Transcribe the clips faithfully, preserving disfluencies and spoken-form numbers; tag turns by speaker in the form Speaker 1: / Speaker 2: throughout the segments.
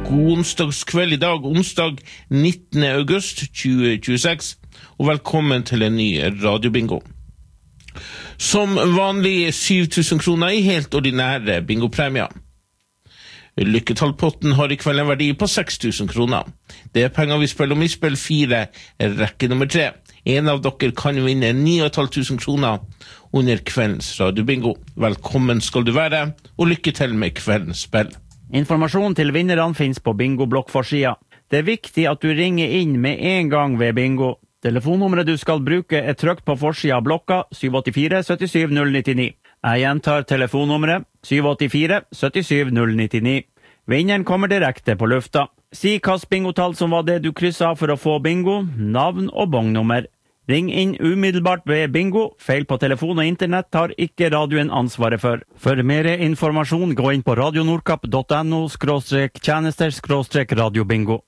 Speaker 1: God onsdagskveld I dag, onsdag nittende august tjue tjueseks, og velkommen til en ny radiobingo. Som vanlig syv tusen kroner I helt ordinære bingopremier. Lykketallpotten har I kveld en verdi på seks tusen kroner. Det er penger vi spiller om I spill fire, rekke nummer tre. En av dere kan vinne ni og et halvt tusen kroner under kveldens radiobingo. Velkommen skal du være, og lykke til med kveldens spill.
Speaker 2: Informasjon til vinnerne finnes på bingo-blokkforsida. Det er viktig at du ringer inn med en gang ved bingo. Telefonnummeret du skal bruke er trykt på forsida av blokka syv åtte fire sytti syv null nitti ni. Jeg gjentar telefonnummeret syv åtte fire sytti syv null nitti ni. Vinneren kommer direkte på lufta. Si hvilket bingotall som var det du krysset av for å få bingo, navn og bongnummer. Ring inn umiddelbart ved bingo. Feil på telefon og internett har ikke radioen ansvaret for. For mer informasjon, gå inn på radionordkapp punktum no skråstrek tjenester skråstrek radiobingo.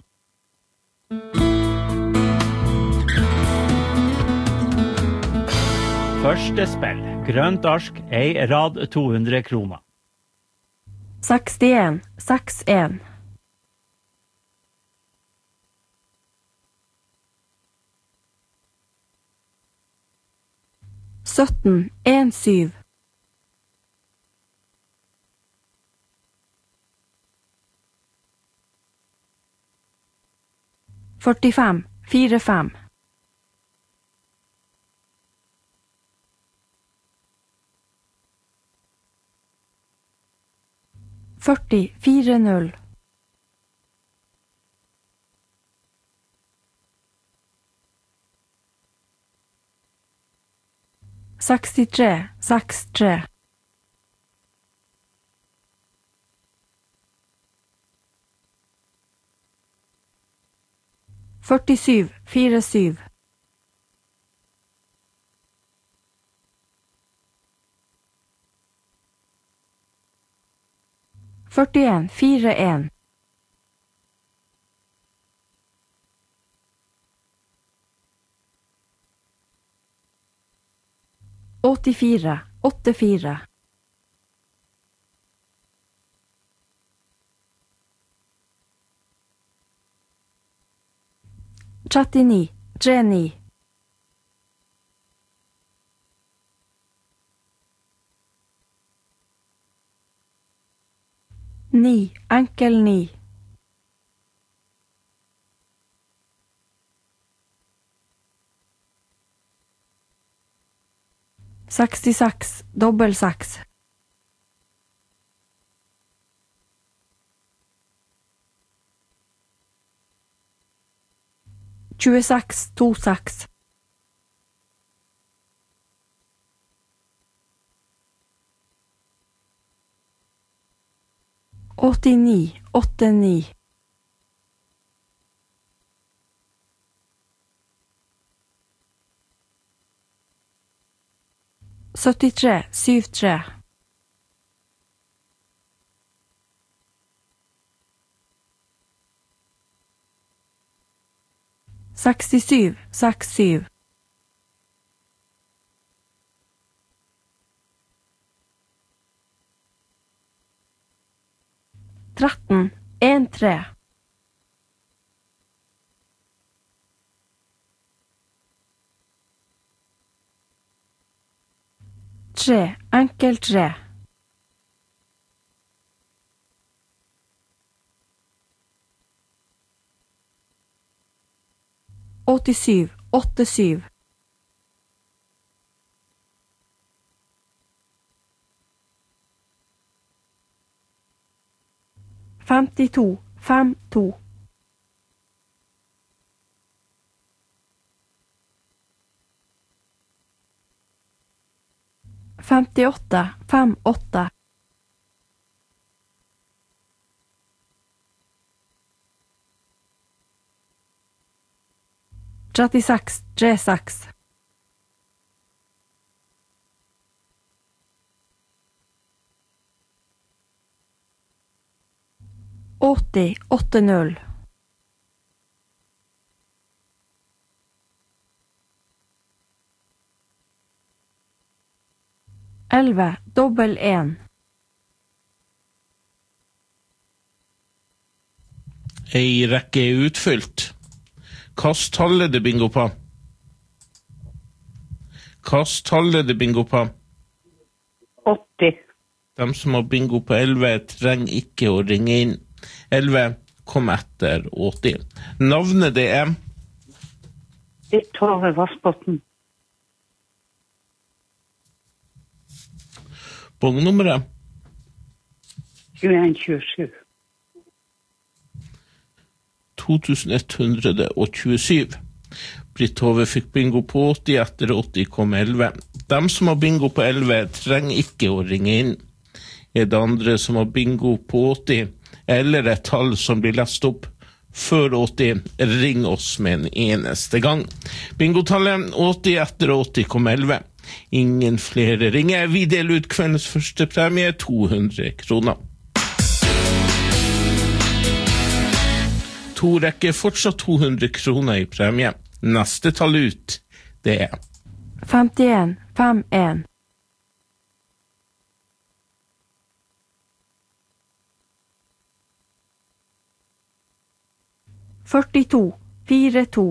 Speaker 2: Første spill. Grønt ark, ei rad to hundre kroner.
Speaker 3: sekstien, seks en. sytten, en syv. førtifem, fire fem. førti, fire null. sekstitre, seks tre. førtisju, fire syv. førtien, fire en. åttifire, åtte fire. trettini, tre ni. ni, enkel ni. sekstiseks, dobbel seks. tjueseks, to seks. åttini, åtte ni. syttitre, syv tre. sekstisju, seks syv. tretten, en tre. tre, enkel tre. åttisju, åtte syv. femtito, fem to. femtiåtte, fem åtte. trettiseks, tre seks. åtti, åtte null. elleve, dobbel en.
Speaker 1: Ei rekke er utfylt. Kast tallet det bingo på. Kast tallet det bingo på.
Speaker 4: åtti.
Speaker 1: De som har bingo på elleve trenger ikke å ringe inn. elleve kom etter åtti. Navnet det er
Speaker 4: Tove Vassbotn.
Speaker 1: Bongnummeret
Speaker 4: tjueen tjuesju.
Speaker 1: to tusen ett hundre tjuesju. Britt Tove fikk bingo på åtti, etter åtti kom elleve. De som har bingo på elleve trenger ikke å ringe inn. Er det andre som har bingo på åtti, eller et tall som blir lest opp før åtti, ring oss med en eneste gang. Bingotallet åtti, etter åtti kom elleve. Ingen flere ringer. Vi deler ut kveldens første premie, to hundre kroner. To rekker fortsatt to hundre kroner i premie. Neste tall ut, det er
Speaker 3: femtien femtien. førtito førtito.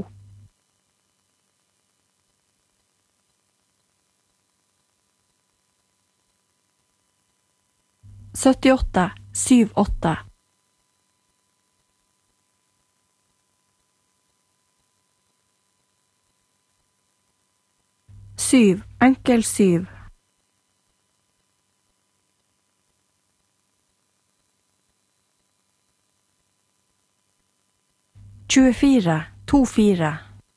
Speaker 3: syttiåtte syttiåtte. Syv, enkel syv. tjuefire, to fire.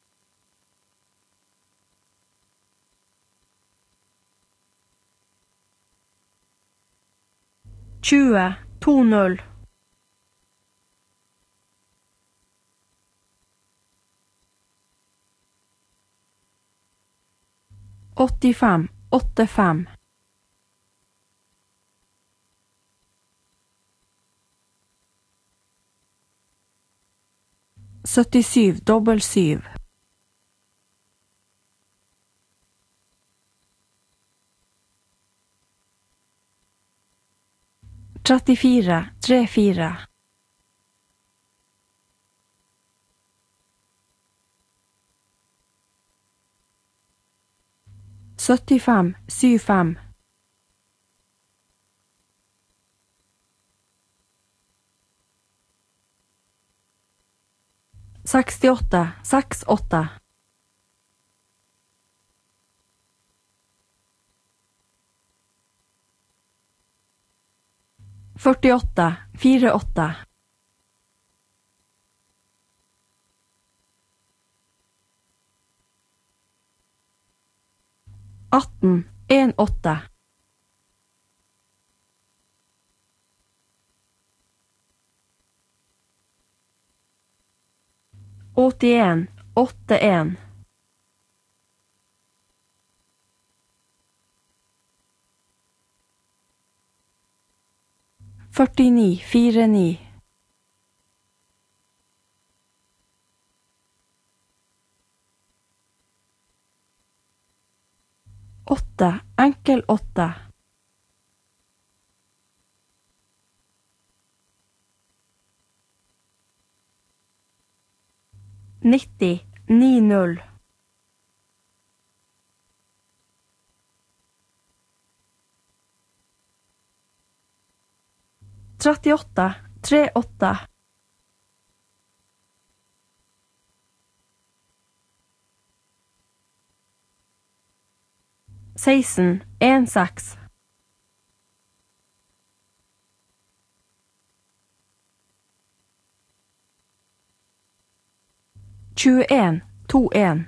Speaker 3: tjue, to null. åttifem, åtte fem. syttisju, dobbel syv. trettifire, tre fire. syttifem, syv fem. sekstiåtte, seks åtte. førtiåtte, fire åtte. atten, en åtte. åttien, åtte en. førtini, fire ni. åtte, enkel åtte. nitti, ni null. trettiåtte, tre åtte. seksten, en seks. tjueen, to en.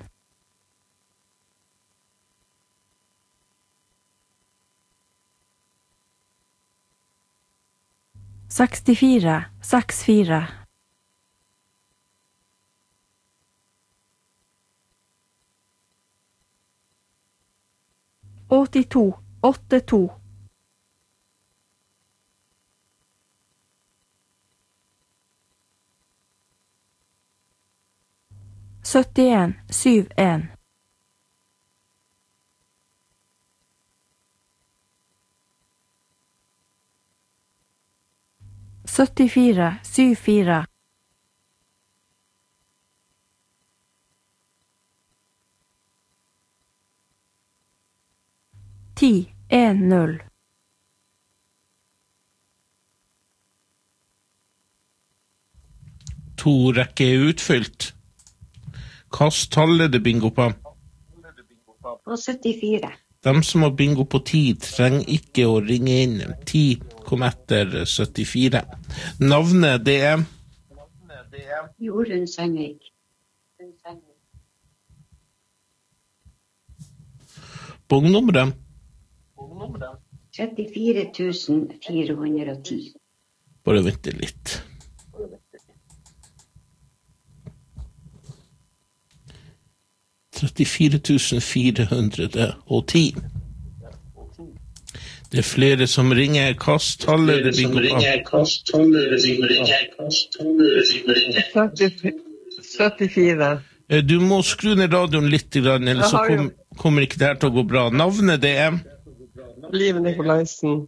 Speaker 3: sekstifire, seks fire. åttito, åtte to. syttien, syv en. syttifire, syv fire. en null.
Speaker 1: To rekker er utfylt. Kast tallet det bingo på.
Speaker 5: På syttifire.
Speaker 1: De som har bingo på ti trenger ikke å ringe inn. ti kom etter syttifire. Navnet det er
Speaker 5: Jorunn Sengvik.
Speaker 1: bongnummeret.
Speaker 5: trettifire tusen fire hundre og ti.
Speaker 1: Bare vent litt. trettifire tusen fire hundre og ti. Det er flere som ringer. Kast tallet det bingo på.
Speaker 6: syttifire.
Speaker 1: Du må skru ned radioen litt, eller så kom, kommer ikke det her til å gå bra. Navnet det er
Speaker 6: Liv Nikolaisen.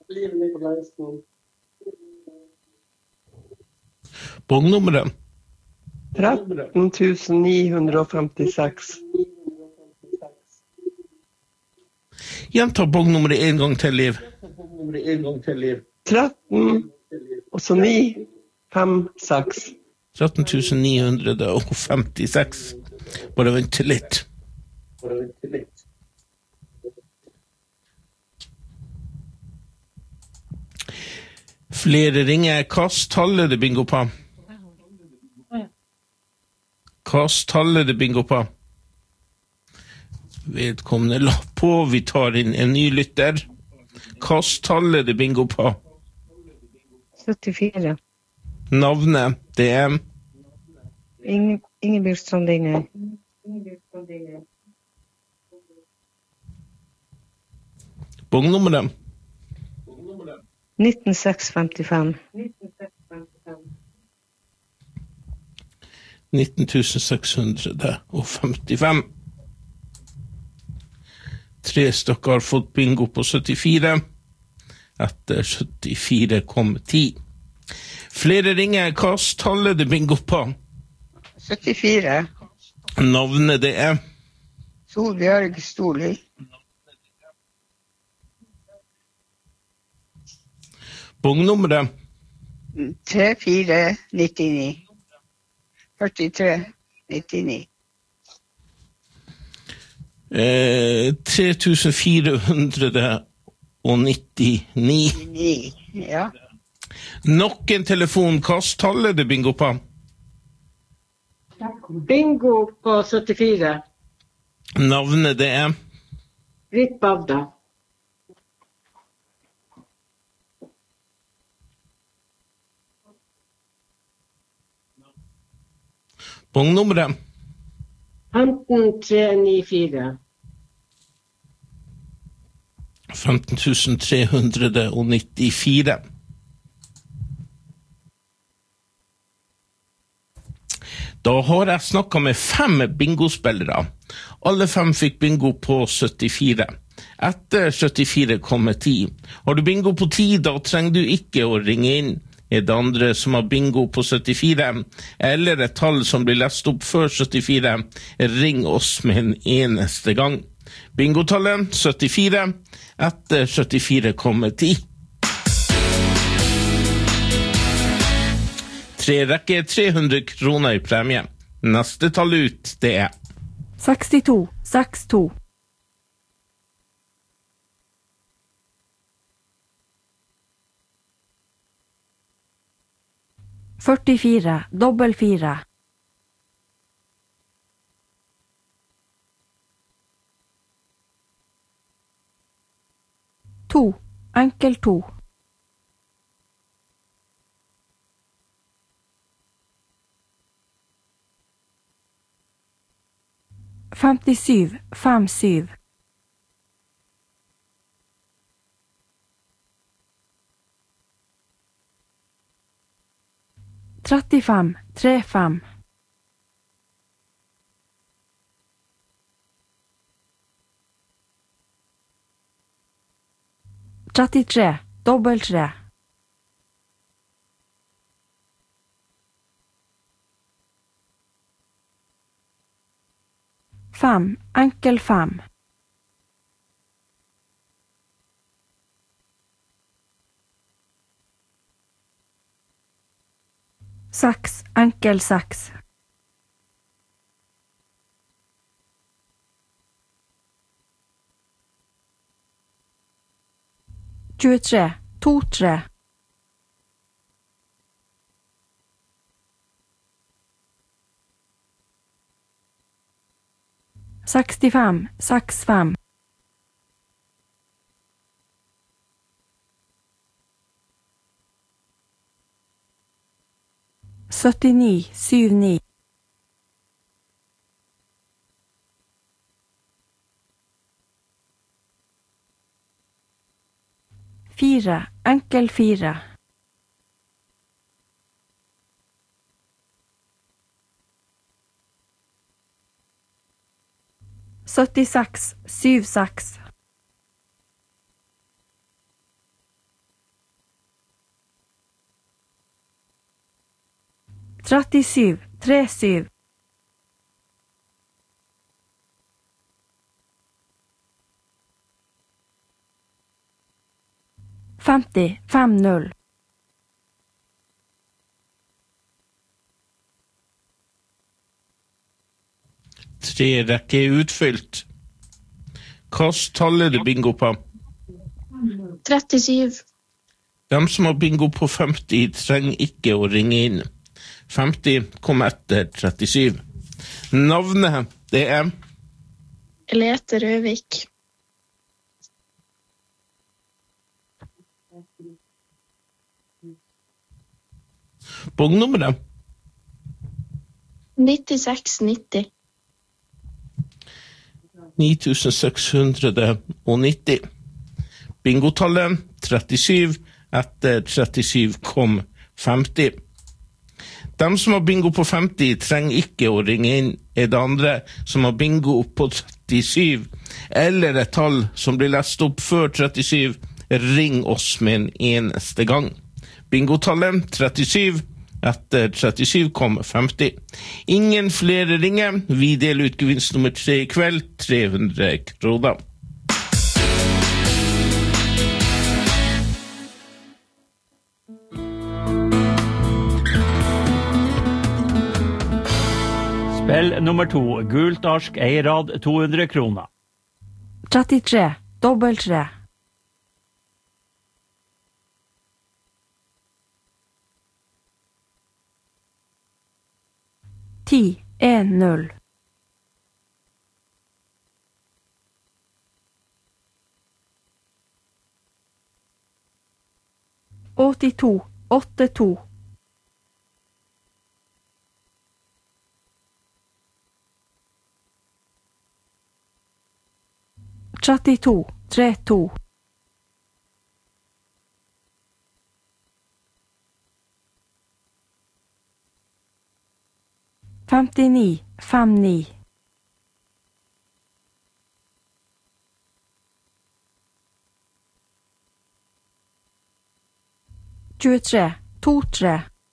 Speaker 1: bongnummeret.
Speaker 6: tretten tusen ni hundre og femtiseks.
Speaker 1: Gjenta bongnummeret en gang til, Liv.
Speaker 6: tretten, og så ni, fem, seks.
Speaker 1: tretten tusen ni hundre og femtiseks. Bare vent litt. Flere ringer. Kast tallet det bingo på. Kast tallet det bingo på. Vedkommende la på. Vi tar inn en ny lytter. Kast tallet det bingo på.
Speaker 7: syttifire.
Speaker 1: Navnet det er
Speaker 7: Inge, Ingebjørg Strandinge.
Speaker 1: bongnummeret.
Speaker 7: nitten seks femtifem.
Speaker 1: nitten tusen seks hundre og femtifem. Tre stykker har fått bingo på syttifire. Etter syttifire kom ti. Flere ringer. Kast tallet det bingo på.
Speaker 6: syttifire.
Speaker 1: Navnet det er
Speaker 6: Solbjørg Storli.
Speaker 1: bongnummeret.
Speaker 6: tre fire nittini. førtitre nittini.
Speaker 1: Eh, tre tusen fire hundre og nittini.
Speaker 6: ni, ja.
Speaker 1: Nok en telefon. Kast tallet det bingo på.
Speaker 8: Bingo på syttifire.
Speaker 1: Navnet det er
Speaker 8: Britt Bavda.
Speaker 1: bongnummeret.
Speaker 8: femten tre ni fire.
Speaker 1: femten tusen tre hundre og nittifire. Da har jeg snakket med fem bingospillere. Alle fem fikk bingo på syttifire. Etter syttifire kommer ti. Har du bingo på ti, da trenger du ikke å ringe inn. Er det andre som har bingo på syttifire, eller et tall som blir lest opp før syttifire, ring oss med en eneste gang. Bingotallet syttifire. Etter syttifire kommer ti. Tre rekker tre hundre kroner i premie. Neste tall ut, det er
Speaker 3: sekstito, sekstito. førtifire, dobbel fire. To, enkel to. femtisju, fem syv. trettifem, tre fem. trettitre, dobbel tre. Fem, enkel fem. Seks, enkel seks. tjuetre, to tre. Sekstifem, seks fem. syttini, syv ni. Fire, enkel fire. syttiseks, syv seks. trettisju, tre syv. femti, fem null.
Speaker 1: Tre rekke er utfylt. Kast tallet du bingo på.
Speaker 9: trettisju.
Speaker 1: De som har bingo på femti trenger ikke å ringe inn. femti kom etter trettisju. Navnet, det er
Speaker 9: Elete Røvik.
Speaker 1: bongnummeret.
Speaker 9: nittiseks nitti.
Speaker 1: ni tusen seks hundre nitti. Bingotallet trettisju. Etter trettisju kom femti. De som har bingo på femti trenger ikke å ringe inn. Er det andre som har bingo på trettisju, eller et tall som blir lest opp før trettisju, ring oss med en eneste gang. Bingotallet trettisju. Etter trettisju kom femti. Ingen flere ringer. Vi deler ut gevinst nummer tre i kveld, tre hundre kroner.
Speaker 2: Spill nummer to, gult arsk, eirad, to hundre kroner.
Speaker 3: trettitre, dobbelt tre. ti, en, null. åttito, åtte, to. trettito, tre, to. femtini, fem, ni. tjuetre, to, tre.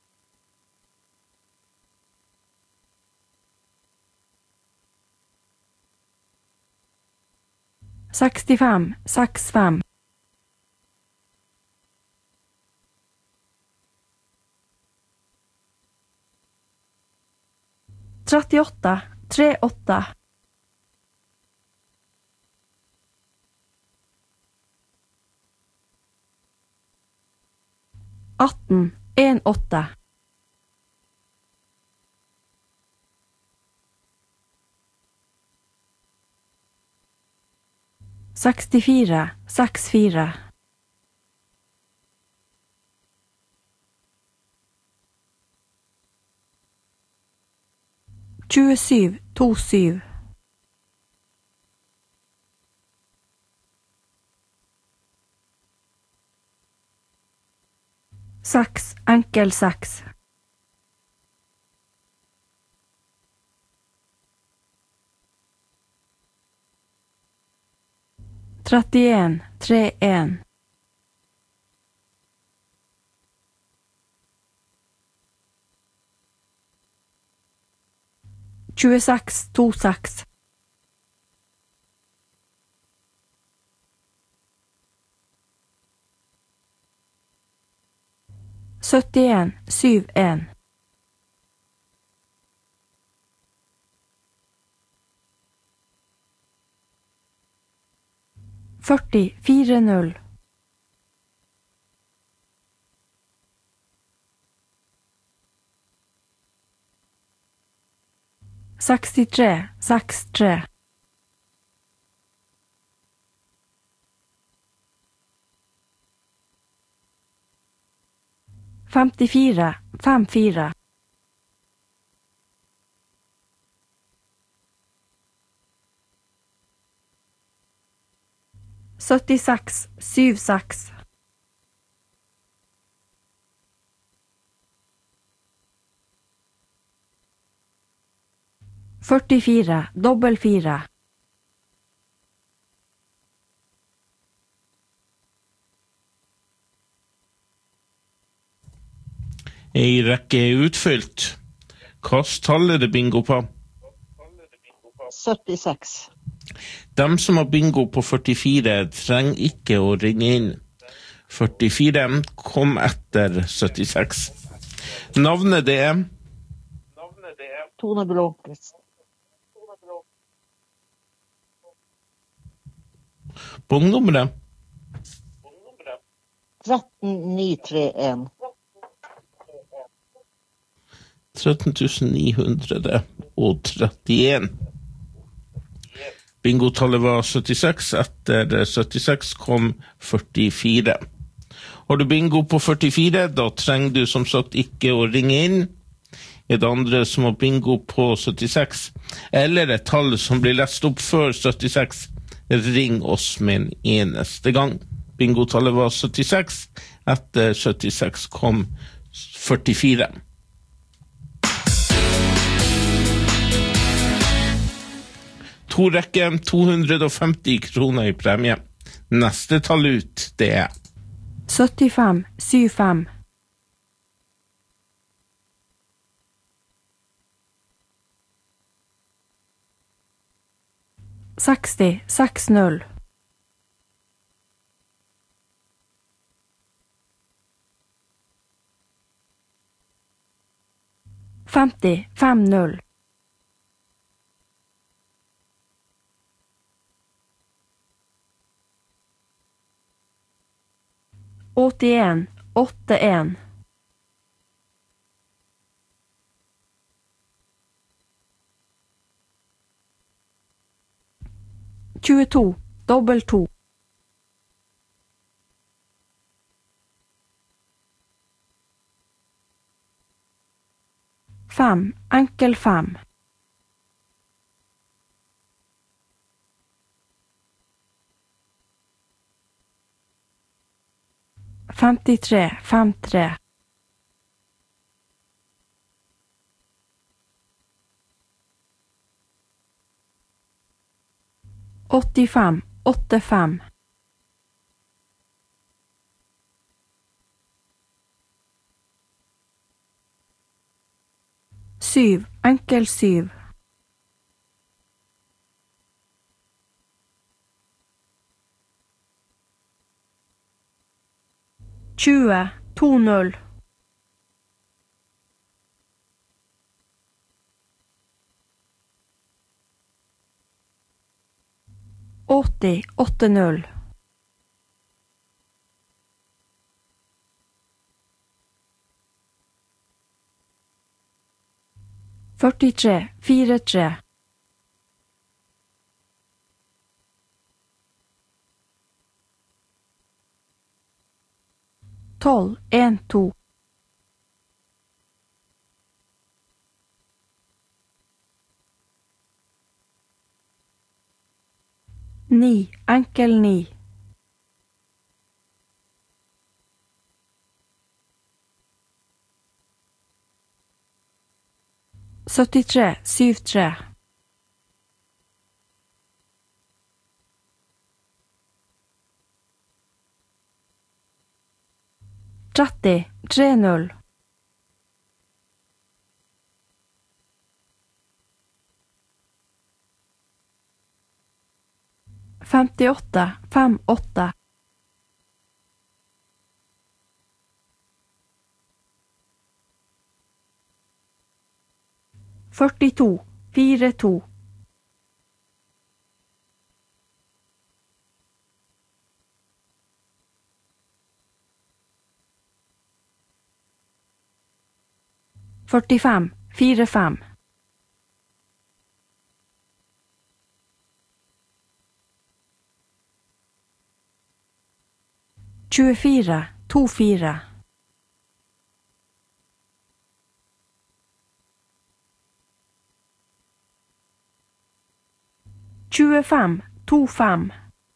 Speaker 3: sekstifem, seks, fem. trettiåtte, tre, åtte. atten, en, åtte. sekstifire, seks, fire. tjuesju, to, syv. seks, enkel seks. trettien, tre, en. tjueseks, to, seks. syttien, syv, en. førti fire null. sekstitre seks tre. femtifire fem fire. syttiseks syv seks. førtifire dobbel fire.
Speaker 1: Ei rekke er utfylt. Hvilket tall er det bingo på?
Speaker 10: syttiseks.
Speaker 1: Dem som har bingo på førtifire trenger ikke å ringe inn. førtifire kom etter syttiseks. Navnet det er?
Speaker 10: Tone Blomqvist.
Speaker 1: Bongnummeret?
Speaker 10: tretten ni tre en.
Speaker 1: tretten tusen ni hundre og trettien. Bingotallet var syttiseks, etter syttiseks kom førtifire. Har du bingo på førtifire, da trenger du som sagt ikke å ringe inn. Er det andre som har bingo på syttiseks, eller et tall som blir lest opp før syttiseks, ring oss med en eneste gang. Bingotallet var syttiseks, etter syttiseks kom førtifire. To rekker, to hundre og femti kroner i premie. Neste tall ut, det er
Speaker 3: syttifem syv fem. seksti seks null. femti fem null. åttien åtte en. tjueto dobbel to. fem enkel fem. femtitre fem tre. åttifem åtte fem. syv enkel syv. tjue to null. åtti åtte null. førtitre fire tre. tolv en to. ni enkel ni. syttitre syv tre. tretti tre null. femtiåtte fem åtte. førtito fire to. førtifem, fire-fem. tjuefire, to-fire. tjuefem, to-fem.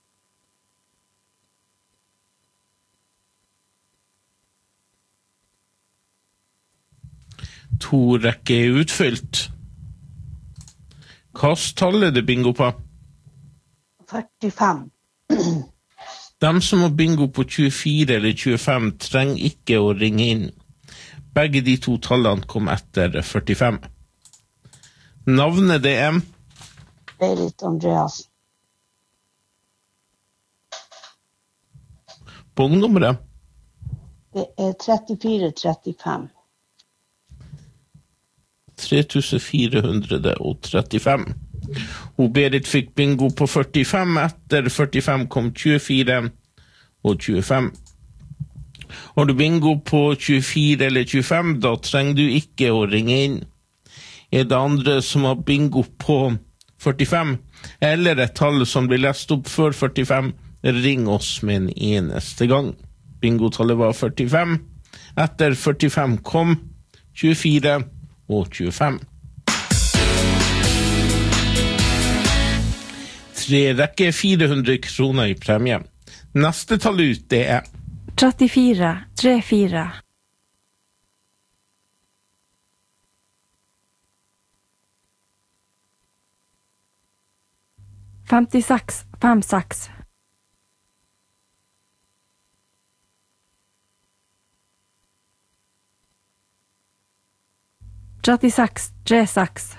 Speaker 1: To rekker er utfylt. Hvilket tall er det bingo på?
Speaker 10: førtifem.
Speaker 1: De som har bingo på tjuefire eller tjuefem trenger ikke å ringe inn. Begge de to tallene kom etter førtifem. Navnet det er
Speaker 10: Berit Andreas.
Speaker 1: Bongnummeret.
Speaker 10: Det er trettifire trettifem.
Speaker 1: tre tusen fire hundre og trettifem. Og Berit fikk bingo på førtifem, etter førtifem kom tjuefire og tjuefem. Har du bingo på tjuefire eller tjuefem, da trenger du ikke å ringe inn. Er det andre som har bingo på førtifem, eller et tall som blir lest opp før førtifem, ring oss med en eneste gang. Bingotallet var førtifem, etter førtifem kom tjuefire og tjuefem. Tre rekker fire hundre kroner i premie. Neste tall ut, det er
Speaker 3: trettifire, tre-fire. femtiseks, fem-seks. trettiseks, tre-seks.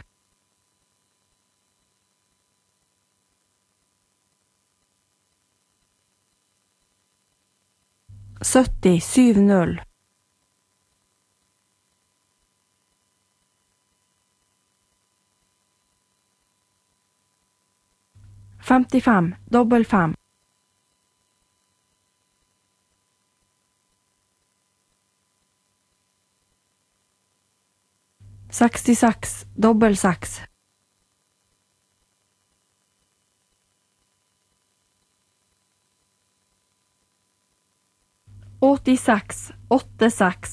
Speaker 3: sytti, syv-null. femtifem, dobbel fem. sekstiseks, dobbel seks. åttiseks, åtte seks.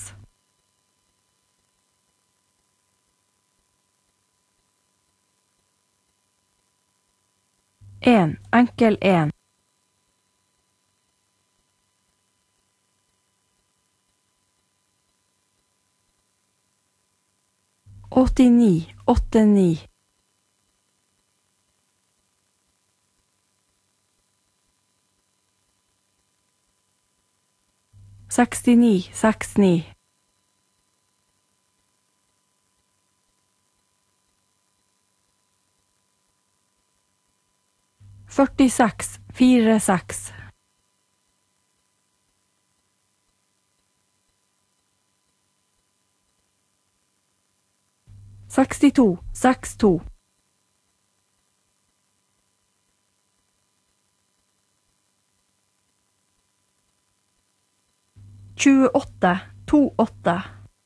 Speaker 3: En, enkel en. åttini, åtte ni. sekstini, seks ni. førtiseks, fire seks. sekstito, seks to. tjueåtte, to åtte.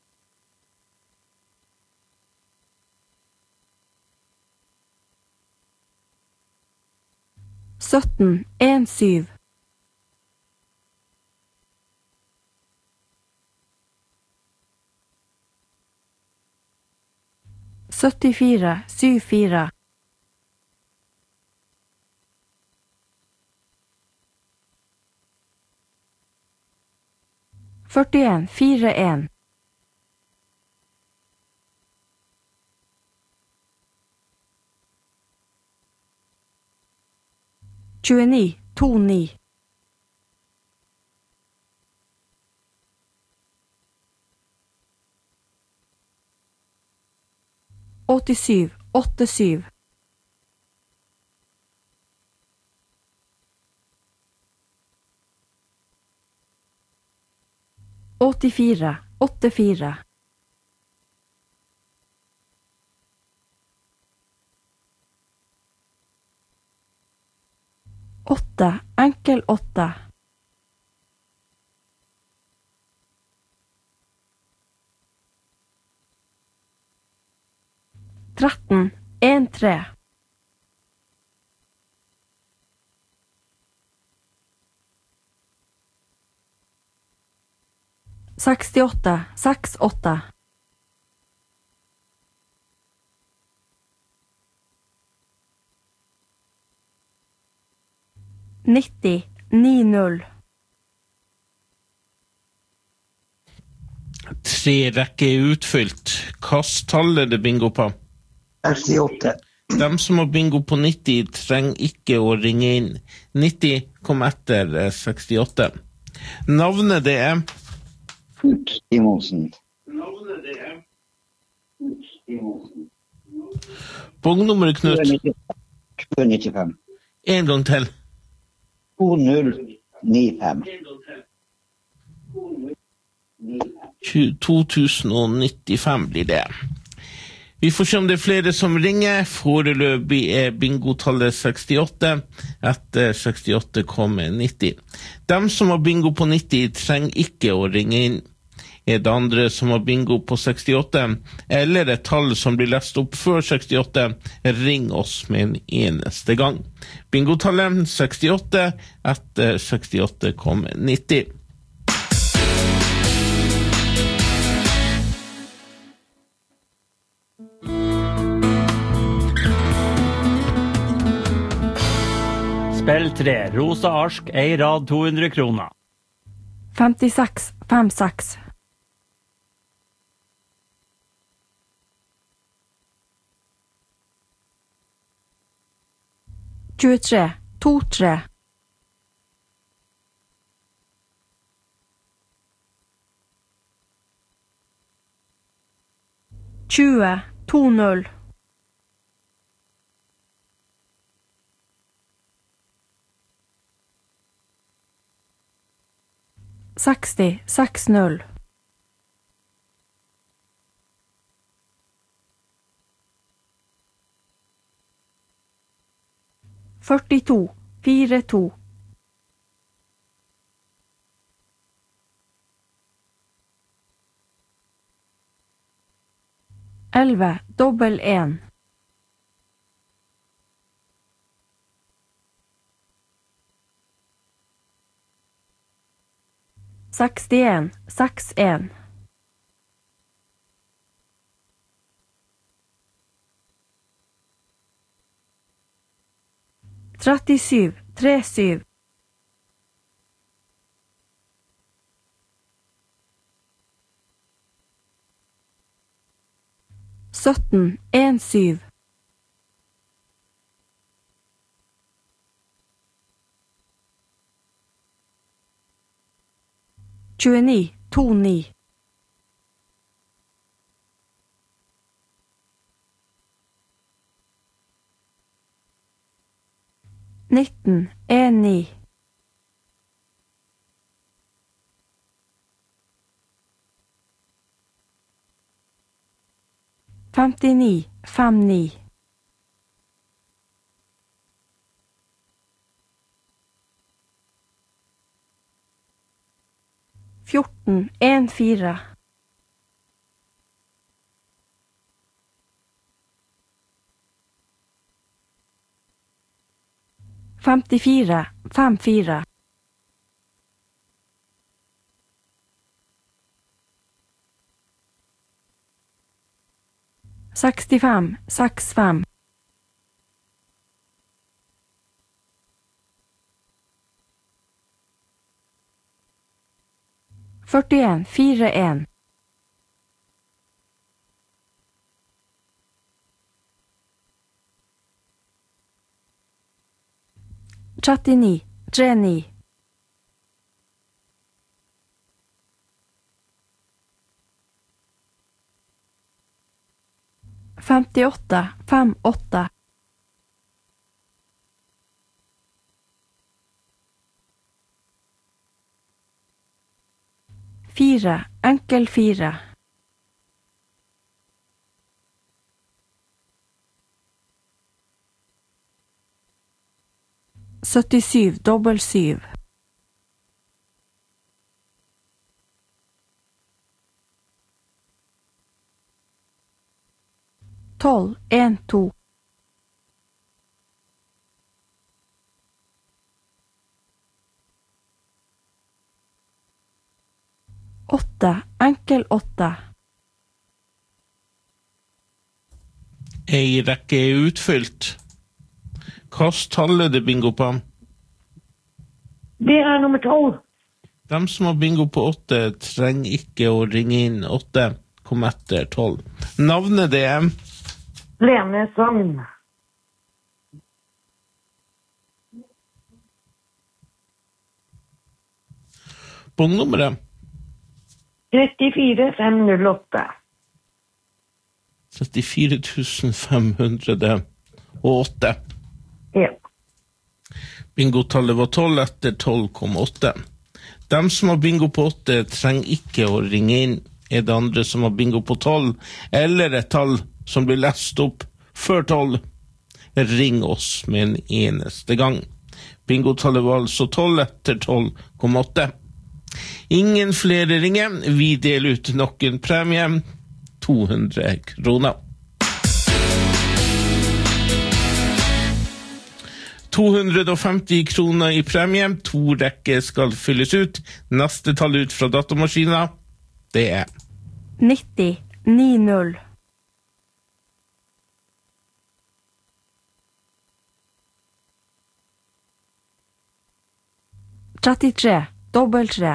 Speaker 3: sytten, en syv. syttifire, syv fire. førtien, fire en. tjueni, to ni. åttisyv, åtte syv. åttifire, åtte fire. Åtte, enkel åtte. tretten, en tre. sekstiåtte, seks åtte. nitti, ni null.
Speaker 1: Tre rekker er utfylt. Kast tallet det bingo på.
Speaker 11: sekstiåtte.
Speaker 1: De som har bingo på nitti trenger ikke å ringe inn. nitti kom etter sekstiåtte. Navnet det er
Speaker 11: Knut Simonsen.
Speaker 1: Navnet det er Knut Simonsen. Bongnummeret Knut.
Speaker 11: to nittifem.
Speaker 1: En gang til.
Speaker 11: to null ni fem.
Speaker 1: to tusen nittifem blir det. Vi får se om det er flere som ringer. Foreløpig er bingotallet sekstiåtte. Etter sekstiåtte kommer nitti. De som har bingo på nitti trenger ikke å ringe inn. Er det andre som har bingo på sekstiåtte, eller et tall som blir lest opp før sekstiåtte, ring oss med en eneste gang. Bingotallet sekstiåtte, etter sekstiåtte kommer nitti.
Speaker 2: Spill tre, rosa arsk, ei rad to hundre kroner.
Speaker 3: femtiseks, fem seks. tjuetre, to tre. tjue, to null. seksti, seks null. førtito, fire to. elleve, dobbel en. sekstien, seks en. trettisju, tre syv. sytten, en syv. tjueni, to ni. nitten, en ni. femtini, fem ni. fjorten, en fire. femtifire, fem fire. sekstifem, seks fem. førtien, fire en. trettini, tre ni. femtiåtte, fem åtte. Fire, enkel fire. syttisju, dobbel syv. tolv, en, to. Åtte, enkel åtte.
Speaker 1: Ei rekke er utfylt. Kast tallet det bingo på.
Speaker 8: Det er nummer tolv.
Speaker 1: De som har bingo på åtte trenger ikke å ringe inn. Åtte kom etter tolv. Navnet det er
Speaker 8: Lene Sogn.
Speaker 1: Bongnummeret
Speaker 8: trettifire fem null åtte.
Speaker 1: trettifire tusen fem hundre og åtte.
Speaker 8: Ja.
Speaker 1: Bingotallet var tolv, etter tolv kom åtte. De som har bingo på åtte trenger ikke å ringe inn. Er det andre som har bingo på tolv, eller et tall som blir lest opp før tolv, ring oss med en eneste gang. Bingotallet var altså tolv, etter tolv kom åtte. Ingen flere ringer. Vi deler ut nok en premie. to hundre kroner. to hundre femti kroner i premie. To rekker skal fylles ut. Neste tall ut fra datamaskinen, det er
Speaker 3: nitti, ni null. trettitre, dobbel tre.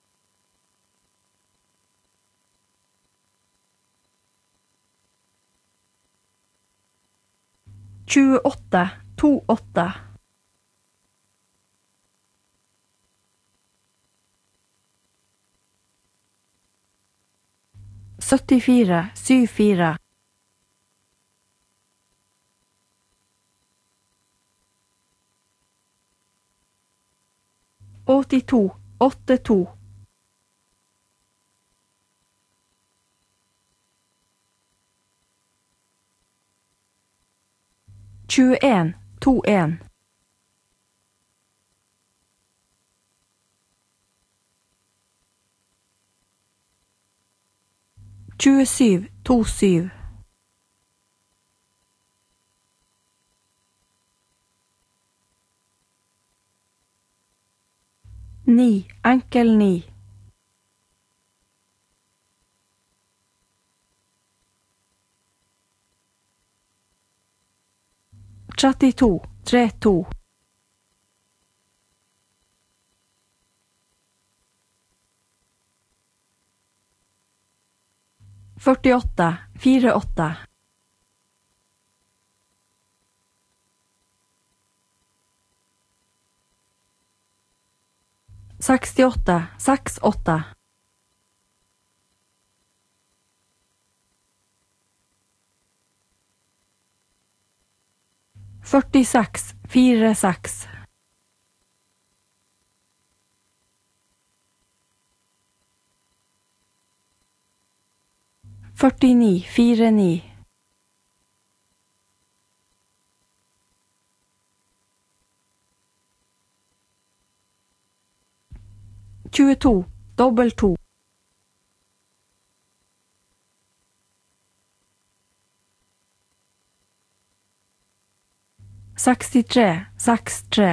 Speaker 3: tjueåtte, to åtte. syttifire, syv fire. åttito, åtte to. tjueen, to en. tjuesyv, to syv. Ni, enkel ni. trettito, tre to. førtiåtte, fire åtte. sekstiåtte, seks åtte. førtiseks, fire seks. førtini, fire ni. tjueto, dobbel to. sekstitre, seks tre.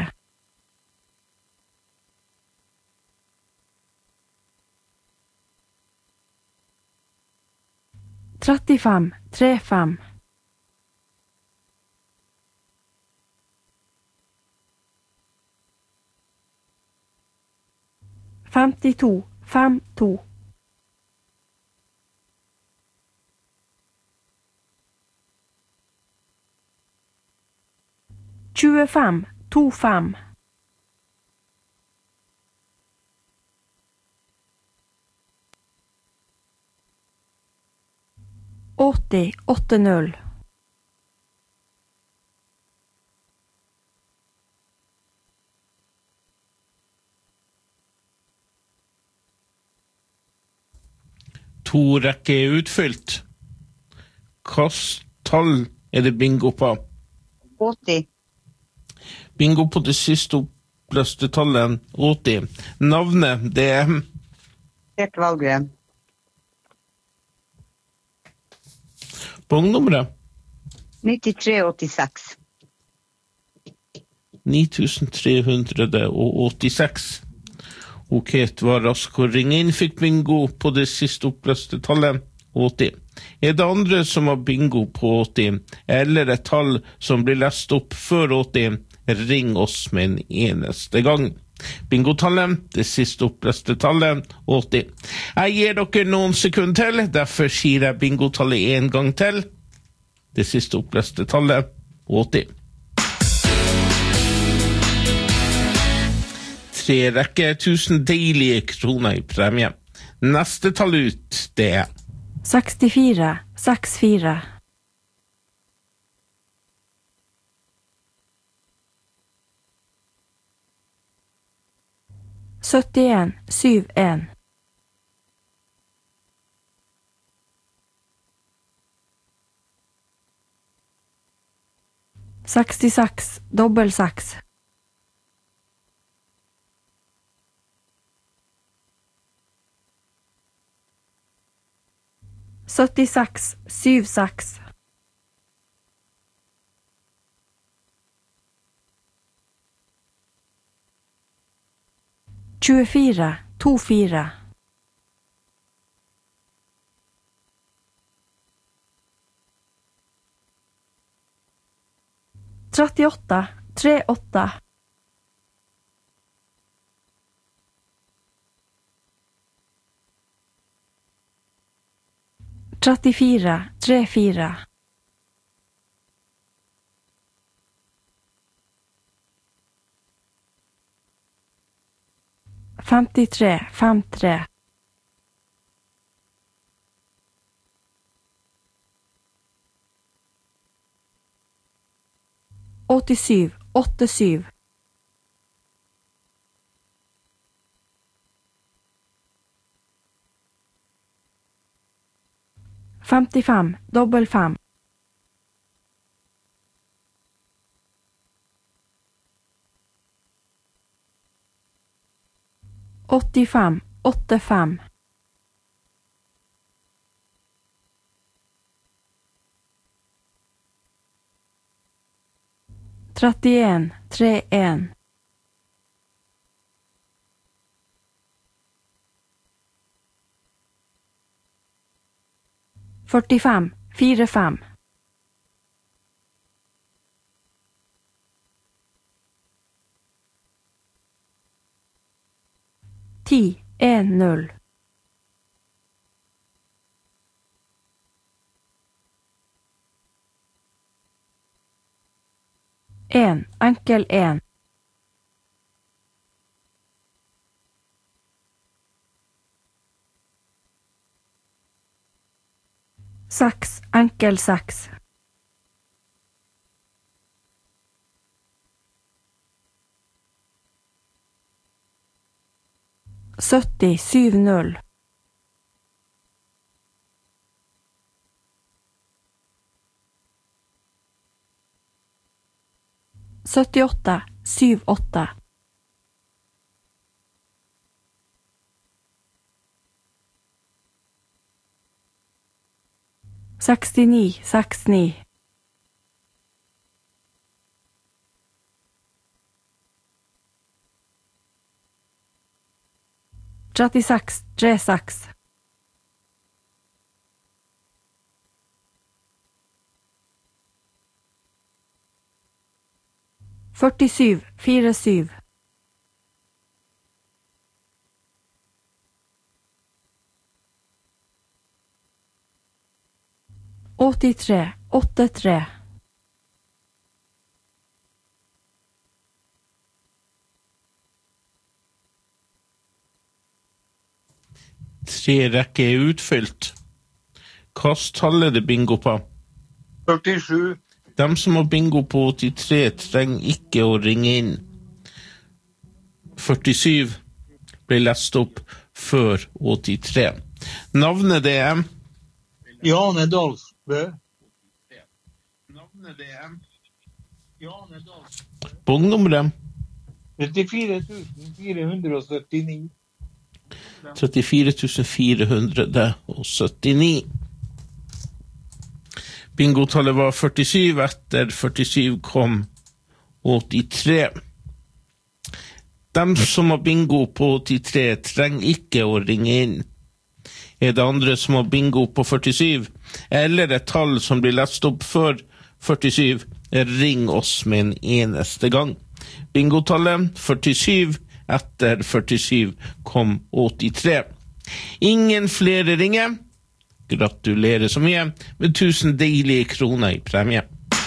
Speaker 3: trettifem, tre fem. femtito, fem to. tjuefem, to fem. åtti, åtte null.
Speaker 1: To rekker er utfylt. Hvilket tall er det bingo på?
Speaker 11: åtti.
Speaker 1: Bingo på det siste oppløste tallet, åtti. Navnet, det er
Speaker 11: Gert Valgren.
Speaker 1: Bongnummeret
Speaker 5: nittitre åttiseks.
Speaker 1: ni tusen tre hundre åttiseks. Ok, det var rask å ringe inn, fikk bingo på det siste oppløste tallet, åtti. Er det andre som har bingo på åtti, eller et tall som blir lest opp før åtti, ring oss med en eneste gang. Bingotallet, det siste oppløste tallet, åtti. Jeg gir dere noen sekunder til, derfor sier jeg bingotallet en gang til. Det siste oppløste tallet, åtti. Tre rekke tusen deilige kroner i premie. Neste tall ut, det er
Speaker 3: sekstifire, sekstifire. syttien, syttien. sekstiseks, dobbel seks. syttiseks, syv seks. tjuefire, to fire. trettiåtte, tre åtte. trettifire, tre fire. femtitre, fem tre. åttisju, åtte syv. femtifem, dobbel fem. åttifem, åtte fem. trettien, tre en. førtifem, fire fem. ti, en null. en, enkel en. seks, enkel seks. sytti, syv null. syttiåtte, syv åtte. sekstini, seks ni. trettiseks, tre seks. førtisju, fire syv. åttitre, åtte tre.
Speaker 1: Tre rekke er utfylt. Kast tallet det bingo på.
Speaker 12: førtisju.
Speaker 1: De som har bingo på åttitre trenger ikke å ringe inn. førtisju ble lest opp før åttitre. Navnet det er
Speaker 12: Jane Dalsbø.
Speaker 1: Navnet det er Jane Dalsbø. Bongnummeret
Speaker 12: trettifire tusen fire hundre og syttini.
Speaker 1: trettifire tusen fire hundre og syttini. Bingotallet var førtisju, etter førtisju kom åttitre. Dem som har bingo på åttitre trenger ikke å ringe inn. Er det andre som har bingo på førtisju, eller et tall som blir lest opp før førtisju, ring oss med en eneste gang. Bingotallet førtisju, etter førtisju kom åttitre. Ingen flere ringer. Gratulerer så mye med tusen deilige kroner i premie.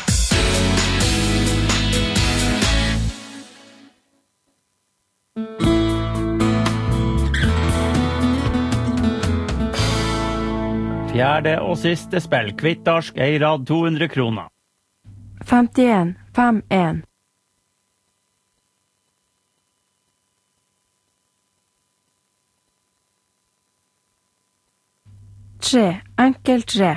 Speaker 2: Fjerde og siste spill, kvittarsk, Eirad, to hundre kroner.
Speaker 3: femtien, fem, en. Tre, enkel tre.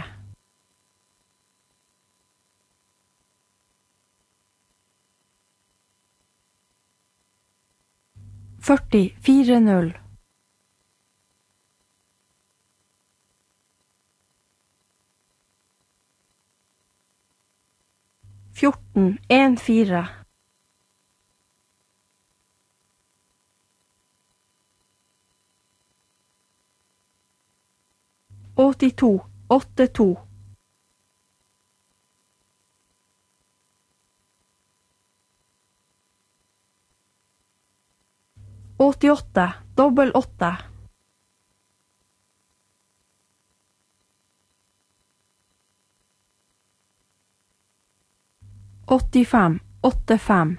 Speaker 3: førti, fire, null. fjorten, en, fire. åttito, åtte, to. åttiåtte, dobbel åtte. åttifem, åtte, fem.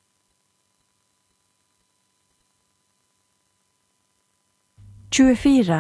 Speaker 3: tjuefire.